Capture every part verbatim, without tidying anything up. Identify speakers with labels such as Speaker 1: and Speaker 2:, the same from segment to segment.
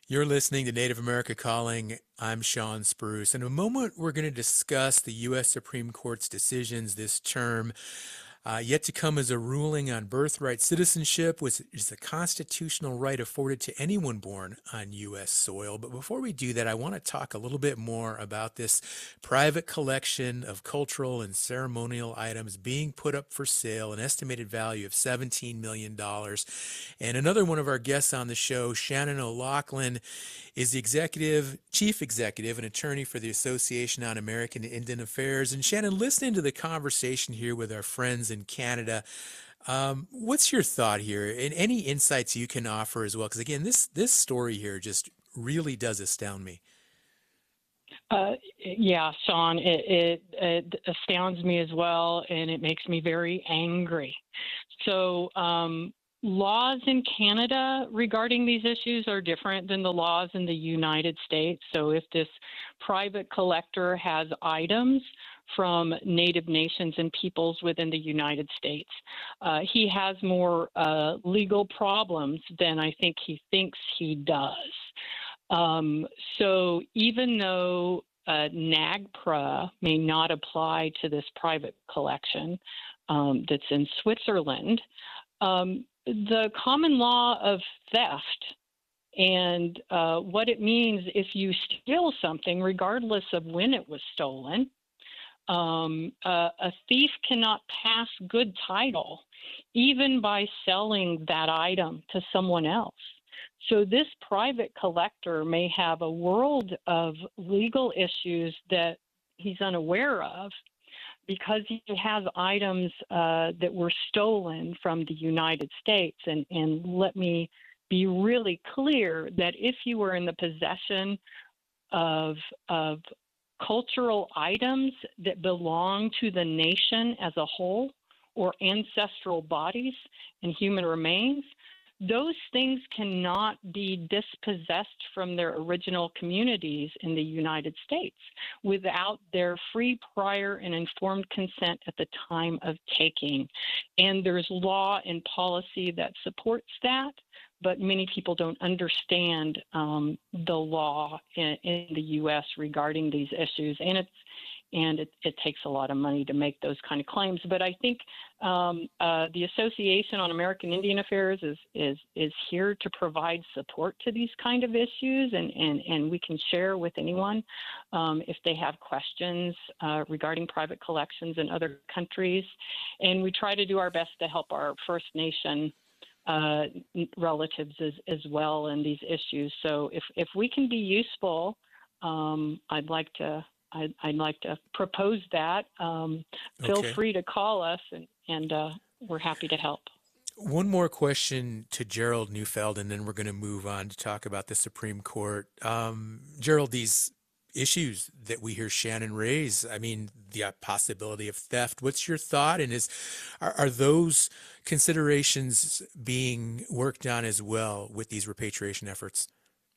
Speaker 1: You're listening to Native America Calling. I'm Sean Spruce. In a moment, we're going to discuss the U S. Supreme Court's decisions this term. Uh, yet to come is a ruling on birthright citizenship, which is a constitutional right afforded to anyone born on U S soil. But before we do that, I want to talk a little bit more about this private collection of cultural and ceremonial items being put up for sale, an estimated value of seventeen million dollars. And another one of our guests on the show, Shannon O'Loughlin, is the executive, chief executive, and attorney for the Association on American Indian Affairs. And Shannon, listening to the conversation here with our friends in Canada, um, what's your thought here, and any insights you can offer as well? Because again, this this story here just really does astound me.
Speaker 2: Uh, yeah, Sean, it, it, it astounds me as well, and it makes me very angry. So, um, laws in Canada regarding these issues are different than the laws in the United States. So, if this private collector has items from Native nations and peoples within the United States, uh, he has more uh, legal problems than I think he thinks he does. Um, so even though uh, NAGPRA may not apply to this private collection um, that's in Switzerland, um, the common law of theft and uh, what it means if you steal something, regardless of when it was stolen, um, uh, a thief cannot pass good title even by selling that item to someone else. So this private collector may have a world of legal issues that he's unaware of because he has items uh, that were stolen from the United States. And, and let me be really clear that if you were in the possession of, of cultural items that belong to the nation as a whole, or ancestral bodies and human remains, those things cannot be dispossessed from their original communities in the United States without their free, prior, and informed consent at the time of taking. And there's law and policy that supports that, but many people don't understand um, the law in, in the U S regarding these issues. And it's and it, it takes a lot of money to make those kind of claims. But I think um, uh, the Association on American Indian Affairs is is is here to provide support to these kind of issues, and, and, and we can share with anyone um, if they have questions uh, regarding private collections in other countries. And we try to do our best to help our First Nation uh, relatives as, as well in these issues. So if, if we can be useful, um, I'd like to I'd, I'd like to propose that. Um, feel
Speaker 1: Okay.
Speaker 2: free to call us, and, and uh, we're happy to help.
Speaker 1: One more question to Gerald Neufeld, and then we're going to move on to talk about the Supreme Court. Um, Gerald, these issues that we hear Shannon raise, I mean, the uh, possibility of theft, what's your thought? And is are, are those considerations being worked on as well with these repatriation efforts?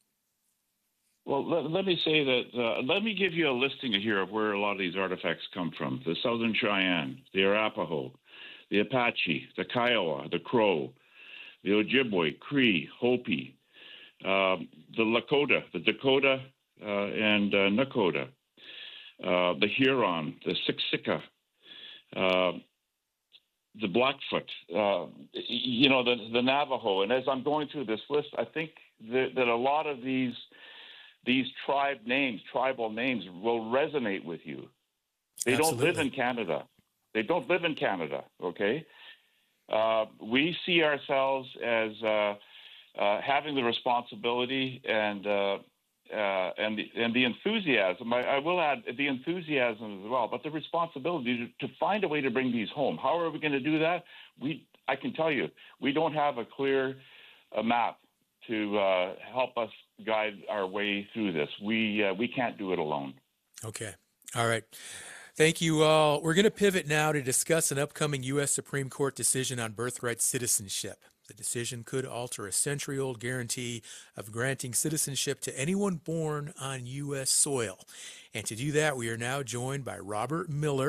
Speaker 3: Well, let, let me say that, uh, let me give you a listing here of where a lot of these artifacts come from. The Southern Cheyenne, the Arapaho, the Apache, the Kiowa, the Crow, the Ojibwe, Cree, Hopi, um, the Lakota, the Dakota, uh, and uh, Nakota, uh, the Huron, the Siksika, uh, the Blackfoot, uh, you know, the, the Navajo. And as I'm going through this list, I think that, that a lot of these these tribe names, tribal names, will resonate with you. They don't live
Speaker 1: Absolutely.
Speaker 3: in Canada. They don't live in Canada, okay? Uh, we see ourselves as uh, uh, having the responsibility and uh, uh, and the, and the enthusiasm. I, I will add the enthusiasm as well, but the responsibility to, to find a way to bring these home. How are we going to do that? We, I can tell you, we don't have a clear uh, map to uh, help us guide our way through this. We uh, we can't do it alone.
Speaker 1: Okay. All right. Thank you all. We're going to pivot now to discuss an upcoming U S. Supreme Court decision on birthright citizenship. The decision could alter a century old guarantee of granting citizenship to anyone born on U S soil. And to do that, we are now joined by Robert Miller,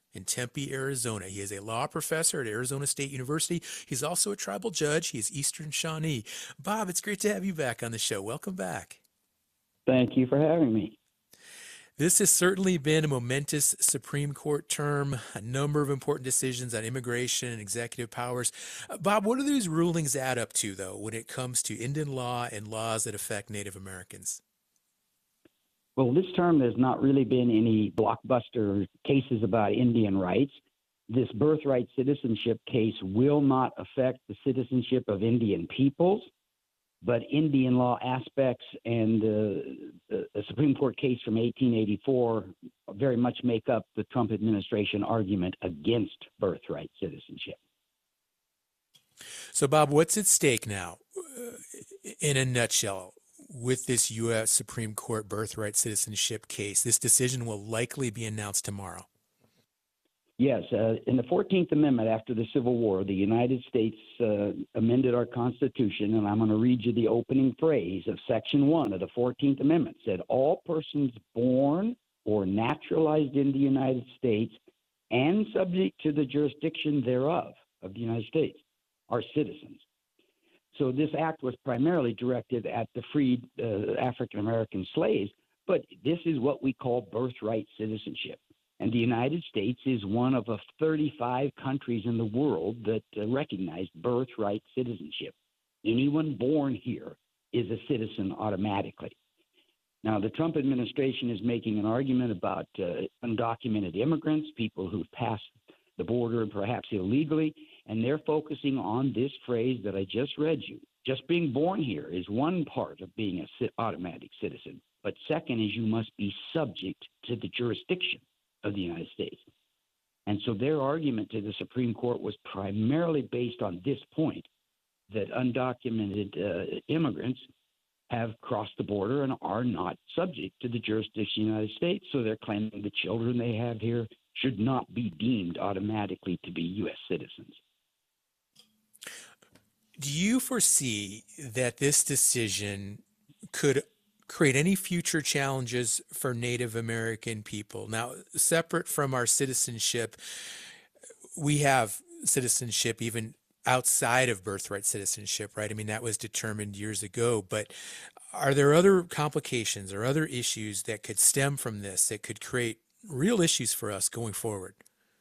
Speaker 1: in Tempe, Arizona. He is a law professor at Arizona State University. He's also a tribal judge. He is Eastern Shawnee. Bob, it's great to have you back on the show. Welcome back.
Speaker 4: Thank you for having me.
Speaker 1: This has certainly been a momentous Supreme Court term, a number of important decisions on immigration and executive powers. Uh, Bob, what do these rulings add up to, though, when it comes to Indian law and laws that affect Native Americans?
Speaker 4: Well, this term there's not really been any blockbuster cases about Indian rights. This birthright citizenship case will not affect the citizenship of Indian peoples, but Indian law aspects and uh, a Supreme Court case from eighteen eighty-four very much make up the Trump administration argument against birthright citizenship.
Speaker 1: So, Bob, what's at stake now, uh, in a nutshell, with this U S Supreme Court birthright citizenship case? This decision will likely be announced tomorrow.
Speaker 4: Yes, uh, in the fourteenth Amendment after the Civil War, the United States uh, amended our Constitution, and I'm going to read you the opening phrase of Section one of the fourteenth Amendment. It said, all persons born or naturalized in the United States and subject to the jurisdiction thereof of the United States are citizens. So this act was primarily directed at the freed uh, African-American slaves, but this is what we call birthright citizenship. And the United States is one of the thirty-five countries in the world that uh, recognize birthright citizenship. Anyone born here is a citizen automatically. Now, the Trump administration is making an argument about uh, undocumented immigrants, people who've passed the border perhaps illegally, and they're focusing on this phrase that I just read you. Just being born here is one part of being an automatic citizen. But second is you must be subject to the jurisdiction of the United States. And so their argument to the Supreme Court was primarily based on this point, that undocumented uh, immigrants have crossed the border and are not subject to the jurisdiction of the United States. So they're claiming the children they have here should not be deemed automatically to be U S citizens.
Speaker 1: Do you foresee that this decision could create any future challenges for Native American people? Now, separate from our citizenship, we have citizenship even outside of birthright citizenship, right? I mean, that was determined years ago, but are there other complications or other issues that could stem from this that could create real issues for us going forward?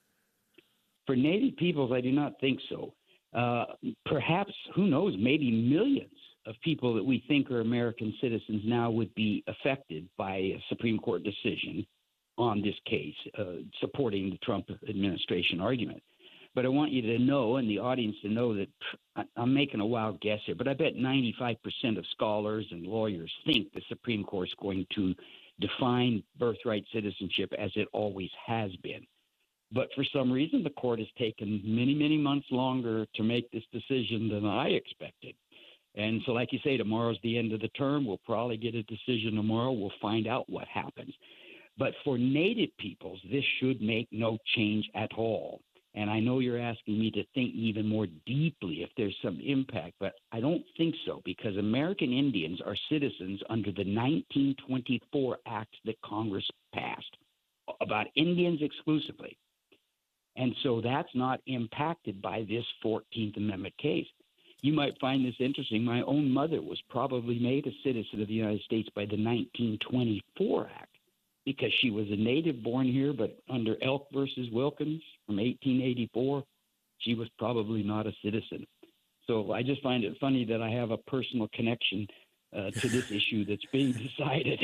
Speaker 4: For Native peoples, I do not think so. Uh, perhaps, who knows, maybe millions of people that we think are American citizens now would be affected by a Supreme Court decision on this case, uh, supporting the Trump administration argument. But I want you to know, and the audience to know, that I'm making a wild guess here, but I bet ninety-five percent of scholars and lawyers think the Supreme Court is going to define birthright citizenship as it always has been. But for some reason, the court has taken many, many months longer to make this decision than I expected. And so, like you say, tomorrow's the end of the term. We'll probably get a decision tomorrow. We'll find out what happens. But for Native peoples, this should make no change at all. And I know you're asking me to think even more deeply if there's some impact, but I don't think so, because American Indians are citizens under the nineteen twenty-four Act that Congress passed about Indians exclusively. And so that's not impacted by this fourteenth Amendment case. You might find this interesting. My own mother was probably made a citizen of the United States by the nineteen twenty-four Act because she was a native born here, but under Elk versus Wilkins from eighteen eighty-four, she was probably not a citizen. So I just find it funny that I have a personal connection uh, to this issue that's being decided.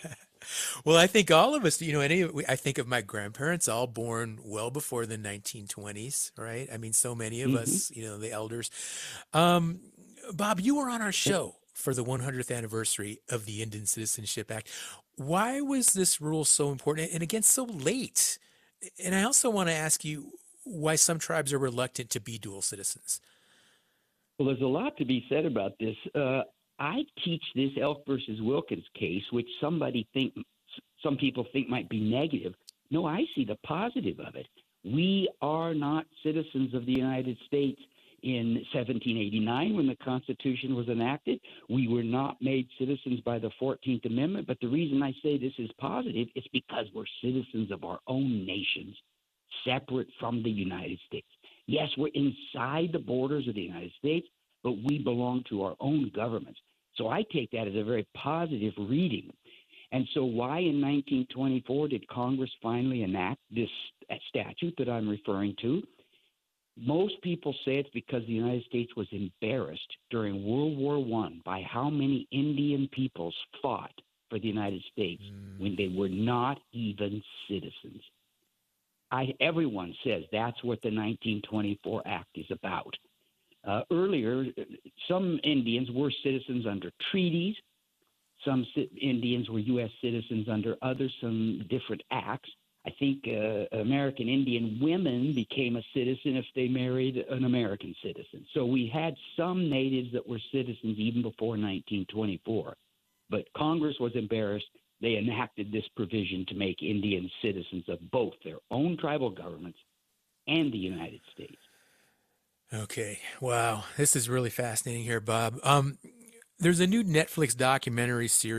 Speaker 1: Well, I think all of us, you know, any, I think of my grandparents all born well before the nineteen twenties, right? I mean, so many of mm-hmm. us, you know, the elders. Um, Bob, you were on our show for the one hundredth anniversary of the Indian Citizenship Act. Why was this rule so important and again, so late? And I also want to ask you why some tribes are reluctant to be dual citizens.
Speaker 4: Well, there's a lot to be said about this. Uh, I teach this Elk versus Wilkins case, which somebody think, some people think might be negative. No, I see the positive of it. We are not citizens of the United States in seventeen eighty-nine when the Constitution was enacted. We were not made citizens by the fourteenth Amendment. But the reason I say this is positive is because we're citizens of our own nations, separate from the United States. Yes, we're inside the borders of the United States, but we belong to our own governments. So I take that as a very positive reading. And so why in nineteen twenty-four did Congress finally enact this statute that I'm referring to? Most people say it's because the United States was embarrassed during World War One by how many Indian peoples fought for the United States mm. when they were not even citizens. I, everyone says that's what the nineteen twenty-four Act is about. Uh, earlier, some Indians were citizens under treaties. Some Indians were U S citizens under other, some different acts. I think uh, American Indian women became a citizen if they married an American citizen. So we had some natives that were citizens even before nineteen twenty-four. But Congress was embarrassed. They enacted this provision to make Indians citizens of both their own tribal governments and the United States.
Speaker 1: Okay. Wow. This is really fascinating here, Bob. Um, there's a new Netflix documentary series